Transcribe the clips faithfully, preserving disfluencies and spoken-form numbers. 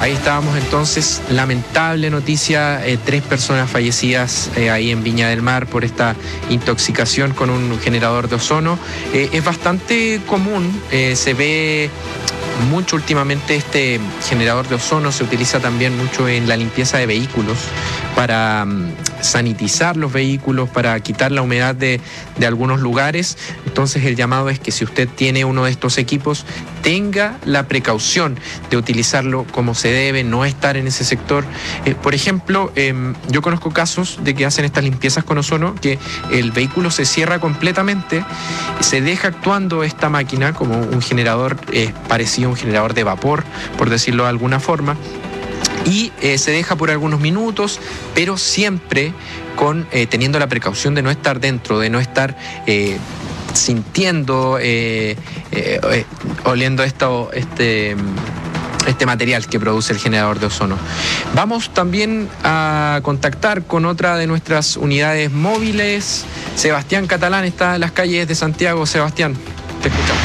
Ahí estábamos entonces, lamentable noticia, eh, tres personas fallecidas eh, ahí en Viña del Mar por esta intoxicación con un generador de ozono. Eh, es bastante común, eh, se ve mucho últimamente este generador de ozono, se utiliza también mucho en la limpieza de vehículos para um, sanitizar los vehículos, para quitar la humedad de, de algunos lugares. Entonces el llamado es que si usted tiene uno de estos equipos, tenga la precaución de utilizarlo como se debe, no estar en ese sector. Eh, por ejemplo, eh, yo conozco casos de que hacen estas limpiezas con ozono, que el vehículo se cierra completamente, se deja actuando esta máquina como un generador eh, parecido a un generador de vapor, por decirlo de alguna forma, y eh, se deja por algunos minutos, pero siempre con eh, teniendo la precaución de no estar dentro, de no estar eh, sintiendo, eh, eh, eh, oliendo esto, este, este material que produce el generador de ozono. Vamos también a contactar con otra de nuestras unidades móviles. Sebastián Catalán está en las calles de Santiago. Sebastián, te escuchamos.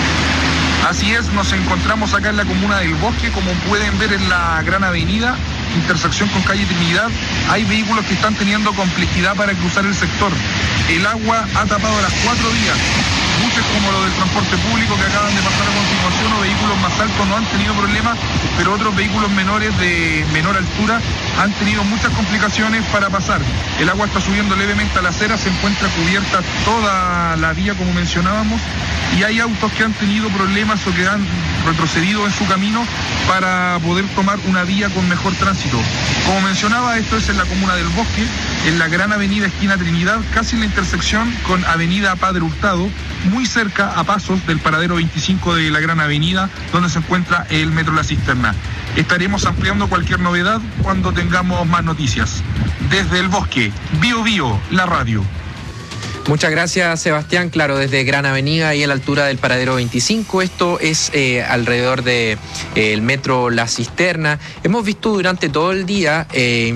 Así es, nos encontramos acá en la comuna del Bosque, como pueden ver en la Gran Avenida, intersección con calle Trinidad. Hay vehículos que están teniendo complejidad para cruzar el sector. El agua ha tapado las cuatro vías. Buses como los del transporte público que acaban de pasar a continuación o vehículos más altos no han tenido problemas, pero otros vehículos menores de menor altura han tenido muchas complicaciones para pasar. El agua está subiendo levemente a la acera, se encuentra cubierta toda la vía como mencionábamos, y hay autos que han tenido problemas o que han retrocedido en su camino para poder tomar una vía con mejor tránsito. Como mencionaba, esto es en la comuna del Bosque, en la Gran Avenida esquina Trinidad, casi en la intersección con Avenida Padre Hurtado, muy cerca a pasos del paradero veinticinco de la Gran Avenida, donde se encuentra el Metro La Cisterna. Estaremos ampliando cualquier novedad cuando tengamos más noticias. Desde el Bosque, Bio Bio, la radio. Muchas gracias, Sebastián. Claro, desde Gran Avenida y a la altura del paradero veinticinco. Esto es eh, alrededor del de, eh, Metro La Cisterna. Hemos visto durante todo el día eh,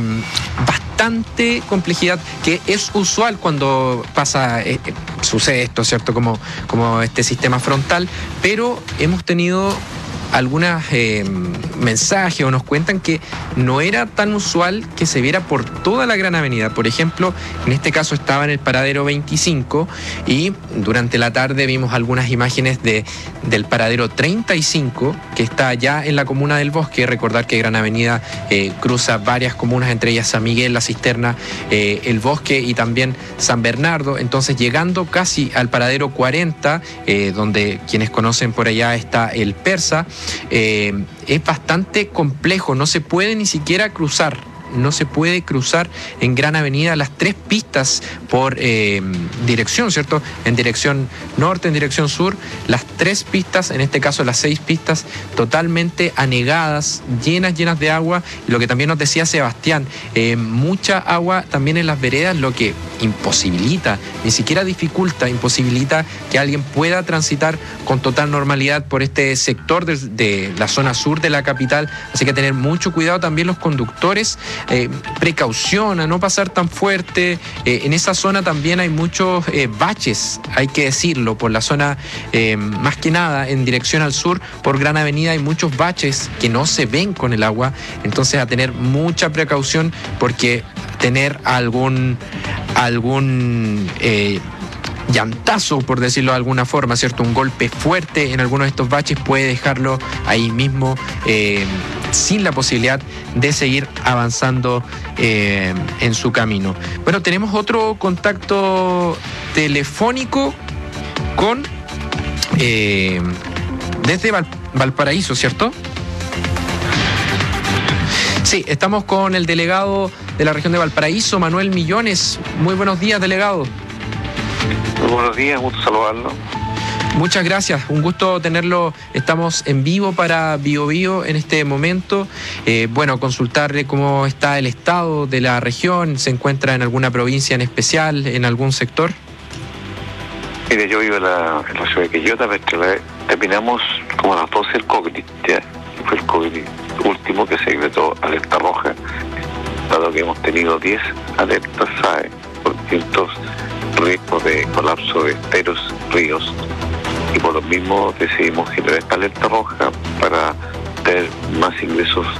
bastante complejidad, que es usual cuando pasa, eh, sucede esto, ¿cierto? Como, como este sistema frontal, pero hemos tenido algunos eh, mensajes o nos cuentan que no era tan usual que se viera por toda la Gran Avenida. Por ejemplo, en este caso estaba en el paradero veinticinco y durante la tarde vimos algunas imágenes de, del paradero treinta y cinco, que está allá en la comuna del Bosque. Recordar que Gran Avenida eh, cruza varias comunas, entre ellas San Miguel, La Cisterna, eh, el Bosque y también San Bernardo. Entonces, llegando casi al paradero cuarenta, eh, donde quienes conocen por allá está el Persa, Eh, es bastante complejo, no se puede ni siquiera cruzar, no se puede cruzar en Gran Avenida las tres pistas por eh, dirección, ¿cierto? En dirección norte, en dirección sur, las tres pistas, en este caso las seis pistas, totalmente anegadas, llenas, llenas de agua. Y lo que también nos decía Sebastián, eh, mucha agua también en las veredas, lo que imposibilita, ni siquiera dificulta, imposibilita que alguien pueda transitar con total normalidad por este sector de, de la zona sur de la capital. Así que tener mucho cuidado también los conductores, eh, precaución a no pasar tan fuerte. Eh, en esa zona también hay muchos eh, baches, hay que decirlo, por la zona, eh, más que nada en dirección al sur, por Gran Avenida hay muchos baches que no se ven con el agua. Entonces, a tener mucha precaución, porque tener algún algún eh, llantazo, por decirlo de alguna forma, ¿cierto? Un golpe fuerte en alguno de estos baches puede dejarlo ahí mismo eh, sin la posibilidad de seguir avanzando eh, en su camino. Bueno, tenemos otro contacto telefónico con eh, desde Val, Valparaíso, ¿cierto? Sí, estamos con el delegado de la región de Valparaíso, Manuel Millones. Muy buenos días, delegado. Muy buenos días, gusto saludarlo. Muchas gracias, un gusto tenerlo. Estamos en vivo para Bio Bio en este momento. Eh, bueno, consultarle cómo está el estado de la región. ¿Se encuentra en alguna provincia en especial, en algún sector? Mire, yo vivo en la, en la ciudad de Quillota, pero terminamos como a las doce el COVID, ya, que fue el COVID último que se decretó alerta roja, dado que hemos tenido diez alertas S A E por distintos riesgos de colapso de esteros, ríos, y por lo mismo decidimos generar esta alerta roja para tener más ingresos